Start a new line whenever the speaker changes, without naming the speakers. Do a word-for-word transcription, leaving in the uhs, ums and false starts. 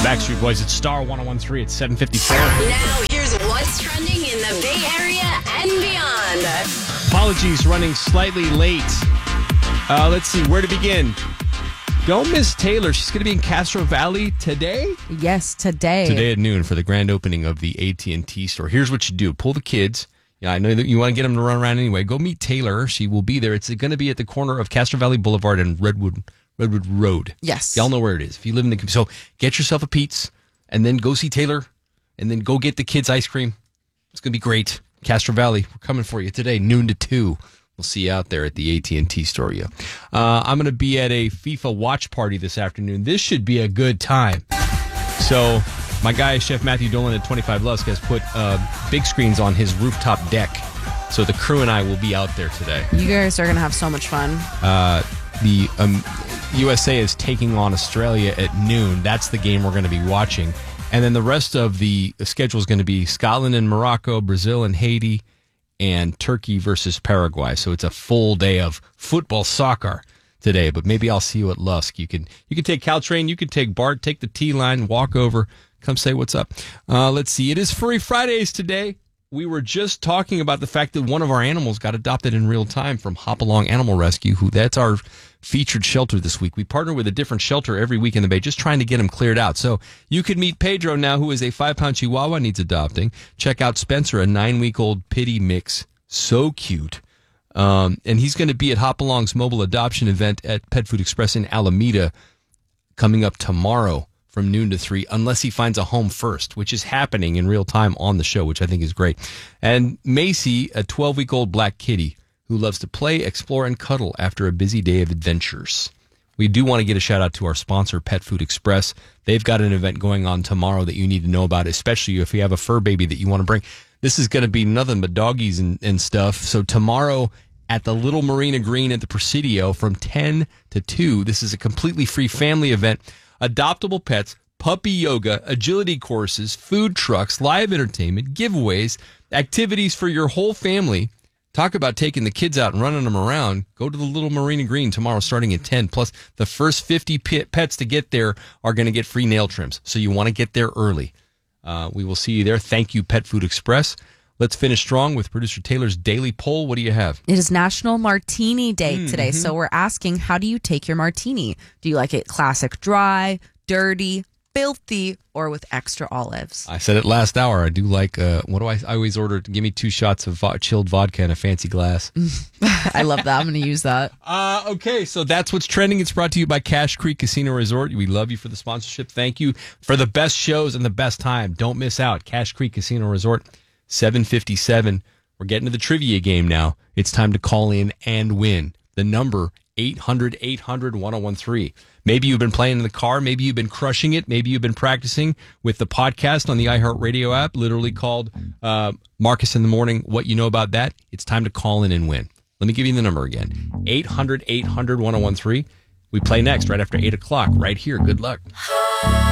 Backstreet Boys at Star one oh one three at seven fifty-four.
Now here's what's trending in the Bay Area and beyond.
Apologies, running slightly late. Uh, let's see, where to begin? Don't miss Taylor. She's going to be in Castro Valley today?
Yes, today.
Today at noon for the grand opening of the A T and T store. Here's what you do. Pull the kids. Yeah, I know that you want to get them to run around anyway. Go meet Taylor. She will be there. It's going to be at the corner of Castro Valley Boulevard and Redwood Redwood Road.
Yes.
Y'all know where it is. If you live in the... So get yourself a Pete's and then go see Taylor and then go get the kids ice cream. It's going to be great. Castro Valley, we're coming for you today, noon to two. We'll see you out there at the A T and T store. Yeah. Uh, I'm going to be at a FIFA watch party this afternoon. This should be a good time. So my guy, Chef Matthew Dolan at twenty-five Lusk, has put uh, big screens on his rooftop deck. So the crew and I will be out there today.
You guys are going to have so much fun.
Uh, the um, U S A is taking on Australia at noon. That's the game we're going to be watching. And then the rest of the schedule is going to be Scotland and Morocco, Brazil and Haiti, and Turkey versus Paraguay. So it's a full day of football soccer today. But maybe I'll see you at Lusk. You can you can take Caltrain, you can take BART, take the T-line, walk over, come say what's up. Uh, let's see. It is Furry Fridays today. We were just talking about the fact that one of our animals got adopted in real time from Hopalong Animal Rescue, who that's our featured shelter this week. We partner with a different shelter every week in the Bay, just trying to get them cleared out. So you could meet Pedro now, who is a five-pound Chihuahua, needs adopting. Check out Spencer, a nine-week-old pitty mix. So cute. Um, and he's going to be at Hopalong's mobile adoption event at Pet Food Express in Alameda coming up tomorrow from noon to three, unless he finds a home first, which is happening in real time on the show, which I think is great. And Macy, a twelve-week-old black kitty who loves to play, explore, and cuddle after a busy day of adventures. We do want to get a shout-out to our sponsor, Pet Food Express. They've got an event going on tomorrow that you need to know about, especially if you have a fur baby that you want to bring. This is going to be nothing but doggies and, and stuff. So tomorrow at the Little Marina Green at the Presidio from ten to two, this is a completely free family event. Adoptable pets, puppy yoga, agility courses, food trucks, live entertainment, giveaways, activities for your whole family. Talk about taking the kids out and running them around. Go to the Little Marina Green tomorrow starting at ten. Plus, the first fifty pets to get there are going to get free nail trims. So you want to get there early. Uh, we will see you there. Thank you, Pet Food Express. Let's finish strong with producer Taylor's daily poll. What do you have?
It is National Martini Day
Mm-hmm.
today. So we're asking, how do you take your martini? Do you like it classic dry, dirty, filthy, or with extra olives?
I said it last hour. I do like, uh, what do I, I always order? Give me two shots of vo- chilled vodka in a fancy glass.
I love that. I'm going to use that.
Uh, okay, so that's what's trending. It's brought to you by Cache Creek Casino Resort. We love you for the sponsorship. Thank you for the best shows and the best time. Don't miss out. Cache Creek Casino Resort, seven fifty-seven. We're getting to the trivia game now. It's time to call in and win. The number, eight hundred, eight hundred, one oh one three. Maybe you've been playing in the car. Maybe you've been crushing it. Maybe you've been practicing with the podcast on the iHeartRadio app, literally called uh, Marcus in the Morning. What you know about that? It's time to call in and win. Let me give you the number again. eight hundred, eight hundred, one oh one three. We play next right after eight o'clock right here. Good luck.